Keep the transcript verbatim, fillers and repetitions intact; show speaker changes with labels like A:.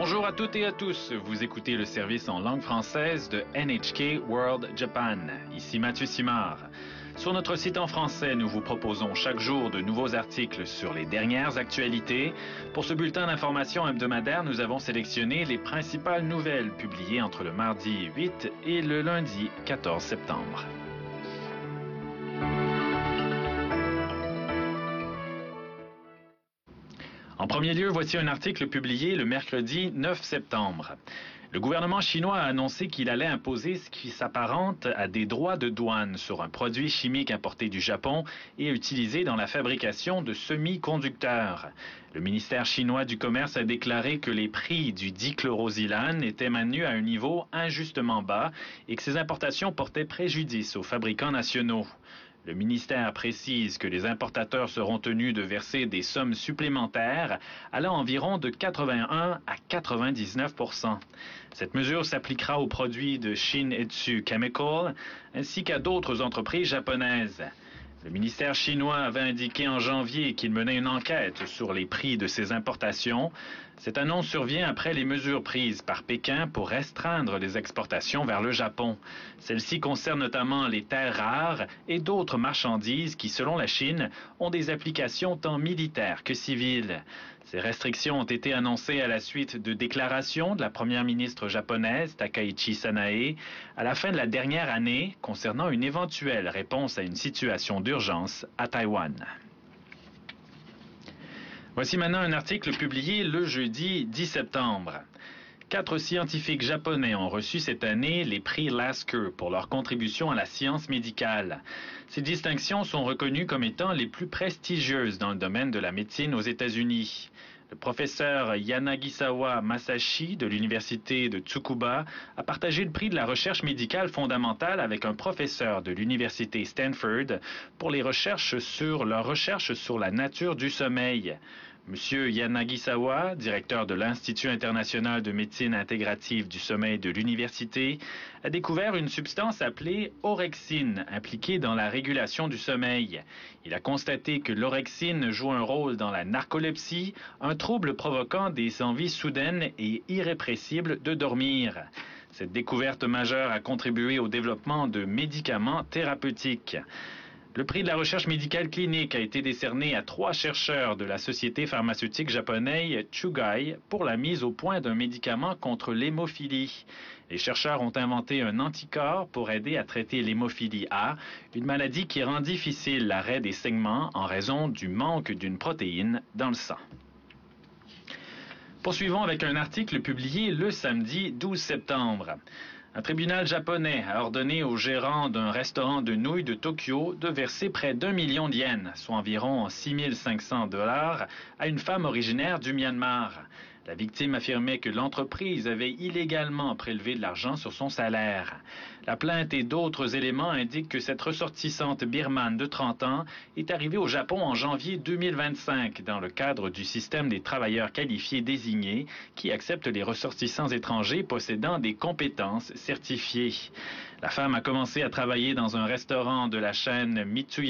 A: Bonjour à toutes et à tous, vous écoutez le service en langue française de N H K World Japan. Ici Mathieu Simard. Sur notre site en français, nous vous proposons chaque jour de nouveaux articles sur les dernières actualités. Pour ce bulletin d'information hebdomadaire, nous avons sélectionné les principales nouvelles publiées entre le mardi huit et le lundi quatorze septembre. En premier lieu, voici un article publié le mercredi neuf septembre. Le gouvernement chinois a annoncé qu'il allait imposer ce qui s'apparente à des droits de douane sur un produit chimique importé du Japon et utilisé dans la fabrication de semi-conducteurs. Le ministère chinois du Commerce a déclaré que les prix du dichlorosilane étaient maintenus à un niveau injustement bas et que ces importations portaient préjudice aux fabricants nationaux. Le ministère précise que les importateurs seront tenus de verser des sommes supplémentaires allant environ de quatre-vingt-un à quatre-vingt-dix-neuf pour cent. Cette mesure s'appliquera aux produits de Shin-Etsu Chemical ainsi qu'à d'autres entreprises japonaises. Le ministère chinois avait indiqué en janvier qu'il menait une enquête sur les prix de ces importations. Cette annonce survient après les mesures prises par Pékin pour restreindre les exportations vers le Japon. Celles-ci concernent notamment les terres rares et d'autres marchandises qui, selon la Chine, ont des applications tant militaires que civiles. Ces restrictions ont été annoncées à la suite de déclarations de la première ministre japonaise, Takaichi Sanae, à la fin de la dernière année concernant une éventuelle réponse à une situation d'urgence à Taïwan. Voici maintenant un article publié le jeudi dix septembre. Quatre scientifiques japonais ont reçu cette année les prix Lasker pour leur contribution à la science médicale. Ces distinctions sont reconnues comme étant les plus prestigieuses dans le domaine de la médecine aux États-Unis. Le professeur Yanagisawa Masashi de l'université de Tsukuba a partagé le prix de la recherche médicale fondamentale avec un professeur de l'université Stanford pour les recherches sur leur recherche sur la nature du sommeil. Monsieur Yanagisawa, directeur de l'Institut international de médecine intégrative du sommeil de l'université, a découvert une substance appelée orexine impliquée dans la régulation du sommeil. Il a constaté que l'orexine joue un rôle dans la narcolepsie, un trouble provoquant des envies soudaines et irrépressibles de dormir. Cette découverte majeure a contribué au développement de médicaments thérapeutiques. Le prix de la recherche médicale clinique a été décerné à trois chercheurs de la société pharmaceutique japonaise Chugai pour la mise au point d'un médicament contre l'hémophilie. Les chercheurs ont inventé un anticorps pour aider à traiter l'hémophilie A, une maladie qui rend difficile l'arrêt des saignements en raison du manque d'une protéine dans le sang. Poursuivons avec un article publié le samedi douze septembre. Un tribunal japonais a ordonné au gérant d'un restaurant de nouilles de Tokyo de verser près d'un million de yens, soit environ six mille cinq cents dollars, à une femme originaire du Myanmar. La victime affirmait que l'entreprise avait illégalement prélevé de l'argent sur son salaire. La plainte et d'autres éléments indiquent que cette ressortissante birmane de trente ans est arrivée au Japon en janvier deux mille vingt-cinq dans le cadre du système des travailleurs qualifiés désignés qui accepte les ressortissants étrangers possédant des compétences certifiées. La femme a commencé à travailler dans un restaurant de la chaîne Mitsuya